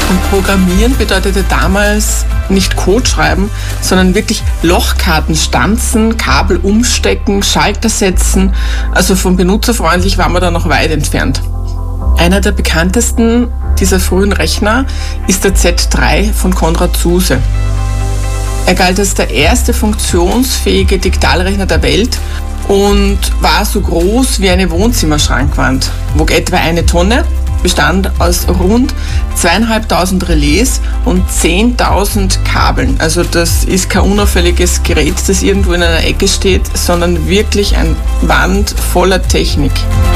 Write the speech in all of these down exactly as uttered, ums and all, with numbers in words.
Und Programmieren bedeutete damals nicht Code schreiben, sondern wirklich Lochkarten stanzen, Kabel umstecken, Schalter setzen. Also von benutzerfreundlich waren wir da noch weit entfernt. Einer der bekanntesten dieser frühen Rechner ist der Z drei von Konrad Zuse. Er galt als der erste funktionsfähige Digitalrechner der Welt und war so groß wie eine Wohnzimmerschrankwand, wog etwa eine Tonne, bestand aus rund zweieinhalbtausend Relais und zehntausend Kabeln. Also das ist kein unauffälliges Gerät, das irgendwo in einer Ecke steht, sondern wirklich eine Wand voller Technik.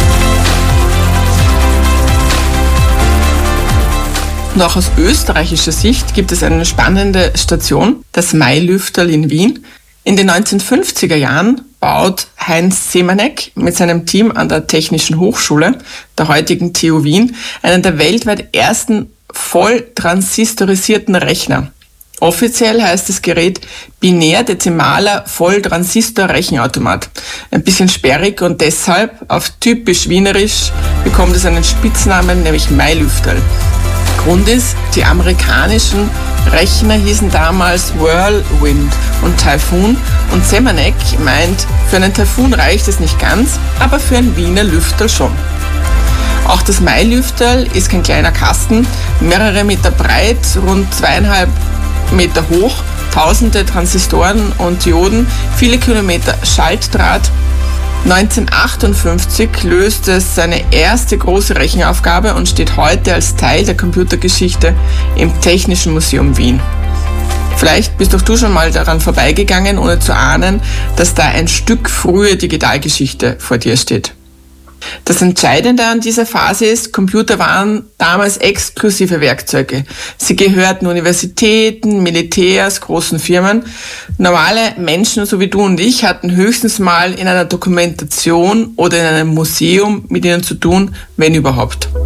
Und auch aus österreichischer Sicht gibt es eine spannende Station, das Mailüfterl in Wien. In den neunzehnhundertfünfziger Jahren baut Heinz Semanek mit seinem Team an der Technischen Hochschule, der heutigen T U Wien, einen der weltweit ersten voll transistorisierten Rechner. Offiziell heißt das Gerät binär-dezimaler Volltransistor-Rechenautomat. Ein bisschen sperrig und deshalb auf typisch wienerisch bekommt es einen Spitznamen, nämlich Mailüfterl. Grund ist, die amerikanischen Rechner hießen damals Whirlwind und Typhoon und Semanek meint, für einen Typhoon reicht es nicht ganz, aber für ein Wiener Lüfterl schon. Auch das Mailüfterl ist kein kleiner Kasten, mehrere Meter breit, rund zweieinhalb Meter hoch, tausende Transistoren und Dioden, viele Kilometer Schaltdraht. neunzehnhundertachtundfünfzig löste es seine erste große Rechenaufgabe und steht heute als Teil der Computergeschichte im Technischen Museum Wien. Vielleicht bist auch du schon mal daran vorbeigegangen, ohne zu ahnen, dass da ein Stück frühe Digitalgeschichte vor dir steht. Das Entscheidende an dieser Phase ist, Computer waren damals exklusive Werkzeuge. Sie gehörten Universitäten, Militärs, großen Firmen. Normale Menschen, so wie du und ich, hatten höchstens mal in einer Dokumentation oder in einem Museum mit ihnen zu tun, wenn überhaupt.